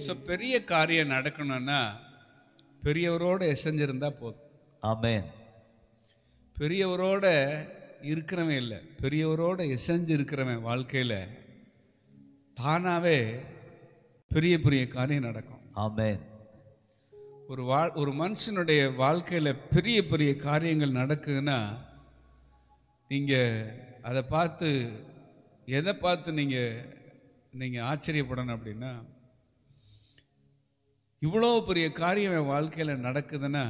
பெரிய காரியம் நடக்கணும்னா பெரியவரோட எசைஞ்சிருந்தா போதும். ஆமென். பெரியவரோட இருக்கிறவன் இல்லை, பெரியவரோட எசைஞ்சு இருக்கிறவன் வாழ்க்கையில தானாவே பெரிய பெரிய காரியம் நடக்கும். ஆமென். ஒரு மனுஷனுடைய வாழ்க்கையில பெரிய பெரிய காரியங்கள் நடக்குதுன்னா நீங்க அதை பார்த்து எதை பார்த்து நீங்க ஆச்சரியப்படணும் அப்படின்னா, இவ்வளோ பெரிய காரியம் என் வாழ்க்கையில நடக்குதுன்னா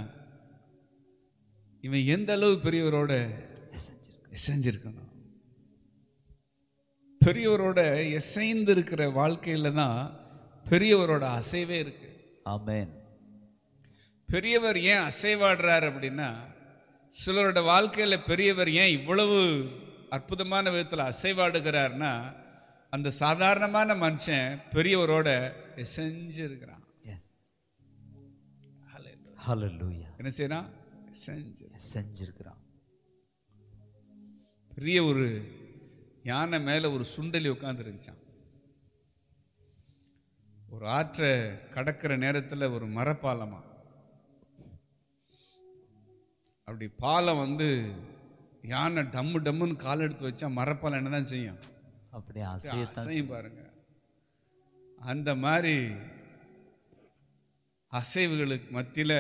இவன் எந்த அளவு பெரியவரோட எசைஞ்சிருக்கணும். பெரியவரோட எசைந்து இருக்கிற வாழ்க்கையில தான் பெரியவரோட அசைவே இருக்கு. ஆமென். பெரியவர் ஏன் அசைவாடுறார் அப்படின்னா, சிலரோட வாழ்க்கையில பெரியவர் ஏன் இவ்வளவு அற்புதமான விதத்தில் அசைவாடுகிறார்னா, அந்த சாதாரணமான மனுஷன் பெரியவரோட எசைஞ்சு இருக்கிறான். ஹல்லேலூயா. என்ன செய்யறான்? செஞ்சிருக்கிறான். பெரிய ஒரு யானை மேல ஒரு சுண்டலி உட்கார்ந்து இருந்துச்சான். ஒரு ஆற்றை கடக்கிற நேரத்தில் ஒரு மரப்பாலமா, அப்படி பாலம் யானை டம்மு டம்முன்னு கால் எடுத்து வச்சா மரப்பாலம் என்னதான் செய்யும்? அப்படியே அசையும் பாருங்க. அந்த மாதிரி அசைவுகளுக்கு மத்தியில்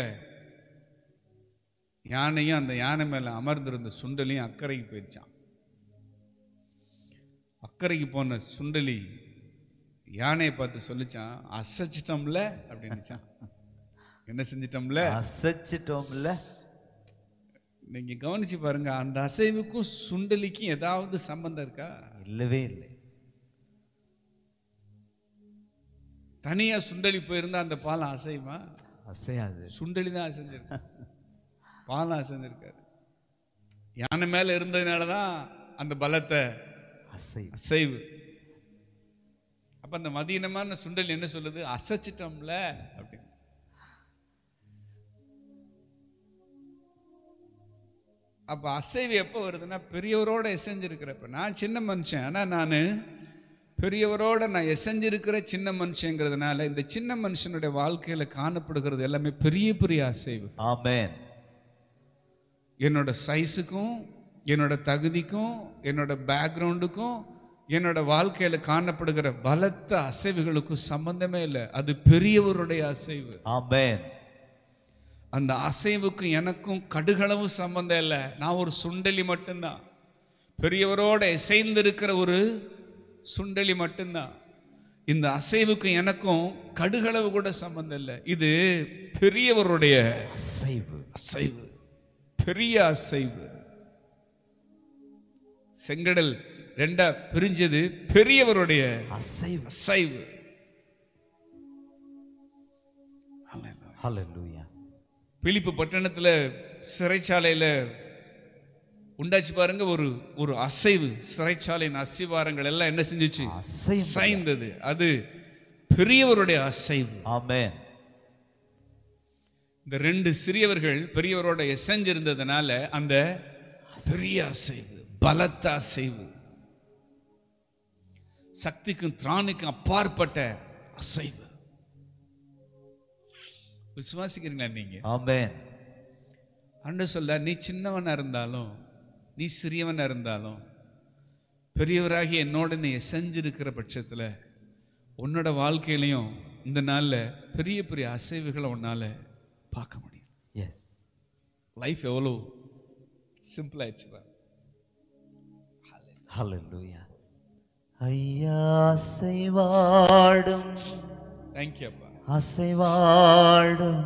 யானையும் அந்த யானை மேல அமர்ந்திருந்த சுண்டலியும் அக்கறைக்கு போயிடுச்சான். அக்கறைக்கு போன சுண்டலி யானையை பார்த்து சொல்லிச்சான், அசைச்சிட்டோம்ல அப்படின்னுச்சான். என்ன செஞ்சிட்டோம்ல? அசைச்சிட்டோம்ல. நீங்க கவனிச்சு பாருங்க, அந்த அசைவுக்கும் சுண்டலிக்கும் ஏதாவது சம்பந்தம் இருக்கா? இல்லவே இல்லை. தனியா சுண்டலி போயிருந்தா அந்த பாலம் அசையுமா? அசையாது. சுண்டலி தான் அசைஞ்சிருக்கு, பாலம் அசைஞ்சிருக்காரு. யானை மேல இருந்ததுனாலதான் அந்த பலத்தை அசைவு. அப்ப அந்த மதீனமான சுண்டலி என்ன சொல்லுது? அசைச்சிட்டோம்ல அப்படின்னு. அப்ப அசைவு எப்ப வருதுன்னா பெரியவரோட எசைஞ்சிருக்கிறப்ப. நான் சின்ன மனுஷன், ஆனா நான் பெரியவரோட நான் எசைஞ்சிருக்கிற சின்ன மனுஷங்கிறதுனால இந்த சின்ன மனுஷனுடைய வாழ்க்கையில காணப்படுகிறது எல்லாமே பெரிய பெரிய அசைவு. ஆமென். என்னோட சைஸுக்கும் என்னோட தகுதிக்கும் என்னோட பேக்ரவுண்டுக்கும் என்னோட வாழ்க்கையில காணப்படுகிற பலத்த அசைவுகளுக்கும் சம்பந்தமே இல்லை. அது பெரியவருடைய அசைவு. ஆமென். அந்த அசைவுக்கு எனக்கும் கடுகளவு சம்பந்தம் இல்லை. நான் ஒரு சுண்டலி மட்டும்தான், பெரியவரோட இசைந்திருக்கிற ஒரு சுண்டலி மட்டும்தான். இந்த அசைவுக்கு எனக்கும் கடுகளவு கூட சம்பந்தம் இல்லை. இது பெரியவருடைய அசைவு. அசைவு, பெரிய அசைவு. செங்கடல் ரெண்டா பிரிஞ்சது பெரியவருடைய அசைவு. அசைவு. ஹல்லேலூயா. பிலிப்பு பட்டணத்துல சிறைச்சாலையில உண்டாச்சு பாருங்க ஒரு அசைவு. சிறைச்சாலையின் அசிவாரங்கள் எல்லாம் என்ன செஞ்சுச்சு? அசைந்தது. அது பெரியவருடைய அசைவு. ஆமென். இந்த ரெண்டு சிறியவர்கள் பெரியவரோட எசைஞ்சிருந்ததுனால அந்த பெரிய அசைவு, பலத்த அசைவு, சக்திக்கும் திராணிக்கும் அப்பாற்பட்ட அசைவு. விசுவாசிக்கிறீங்களா நீங்க? ஆமென். ஆண்டவர் சொல்ல, நீ சின்னவனா இருந்தாலும் நீ சிறியவனா இருந்தாலும் பெரியவராகி என்னோட நீ செஞ்சிருக்கிற பட்சத்தில் உன்னோட வாழ்க்கையிலையும் இந்த நாள்ல பெரிய பெரிய அசைவுகளை உன்னால பார்க்க முடியும். எஸ். லைஃப் எவ்வளோ சிம்பிள் ஆயிடுச்சு. ஹல்லேலூயா. ஐயா அசைவாடும். தேங்க்யூ அப்பா. அசைவாடும்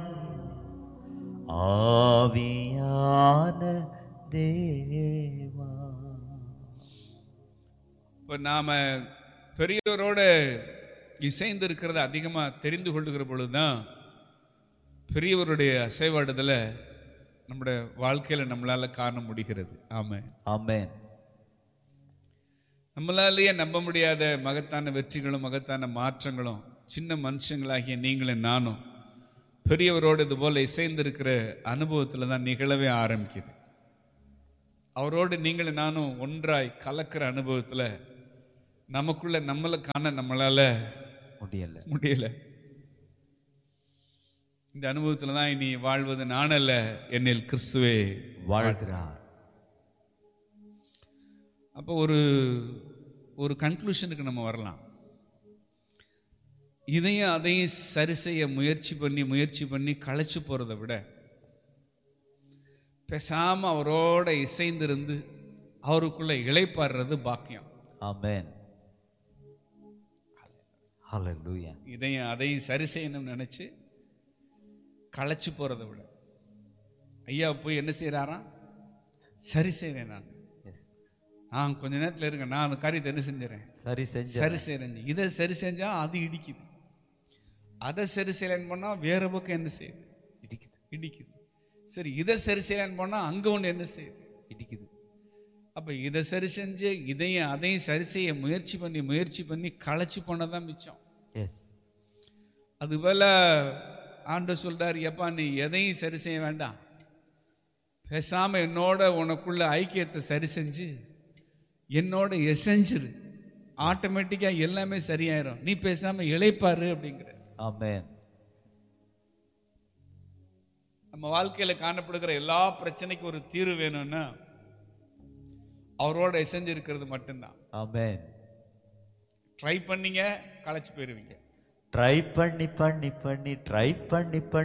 ஆவியான தேவா. இப்போ நாம பெரியவரோட இசைந்து இருக்கிறத அதிகமா தெரிந்து கொள்ளுகிற பொழுதுதான் பெரியவருடைய அசைவாடுதலை நம்முடைய வாழ்க்கையில நம்மளால காண முடிகிறது. ஆமென். ஆமென். நம்மளாலேயே நம்ப முடியாத மகத்தான வெற்றிகளும் மகத்தான மாற்றங்களும் சின்ன மனுஷங்களாகிய நீங்களும் நானும் பெரியவரோடு இது போல இசைந்திருக்கிற அனுபவத்தில் தான் நிகழவே ஆரம்பிக்குது. அவரோடு நீங்களும் நானும் ஒன்றாய் கலக்கிற அனுபவத்தில் நமக்குள்ள நம்மளை காண நம்மளால முடியல. இந்த அனுபவத்துல தான் இனி வாழ்வது நான் அல்ல, என்னில் கிறிஸ்துவே வாழ்கிறார். அப்போ ஒரு கன்க்ளூஷனுக்கு நம்ம வரலாம். இதையும் அதையும் சரி செய்ய முயற்சி பண்ணி களைச்சு போறதை விட பேசாம அவரோட இசைந்திருந்து அவருக்குள்ள இளைப்பாடுறது பாக்கியம். ஆமென். ஹalleluya. இதையும் அதையும் சரி செய்யணும்னு நினைச்சு களைச்சு போறதை விட ஐயா போய் என்ன செய்யறாராம், சரி செய்றேன் நான் கொஞ்ச நேரத்தில் இருக்கேன், நான் அந்த காரியத்தை என்ன செஞ்சுறேன், சரி செய்றேன். இதை சரி செஞ்சா அது இடிக்குது, அதை சரி செய்யலன்னு பண்ணா வேற பக்கம் என்ன செய்யுது, இடிக்குது. சரி, இதை சரி செய்யலன்னு பண்ணா அங்க ஒண்ணு என்ன செய்யுது, இடிக்குது. அப்ப இதை சரி செஞ்சு இதையும் அதையும் சரி செய்ய முயற்சி பண்ணி களைச்சு போனதான் மிச்சம். அதுபோல ஆண்டவர் சொல்றாரு, எப்பா நீ எதையும் சரி செய்ய வேண்டாம், பேசாம என்னோட உனக்குள்ள ஐக்கியத்தை சரி செஞ்சு என்னோட எசைஞ்சிரு, ஆட்டோமேட்டிக்கா எல்லாமே சரியாயிரும், நீ பேசாம இளைப்பாரு அப்படிங்கிற. ஆமென். நம்ம வாழ்க்கையில காணப்படுகிற எல்லா பிரச்சனைக்கும் ஒரு தீர்வு வேணும்னா அவரோட எசைஞ்சு இருக்கிறது மட்டும்தான். ஆமென். ட்ரை பண்ணீங்க, களைச்சு போயிருவீங்க. ட்ரை பண்ணி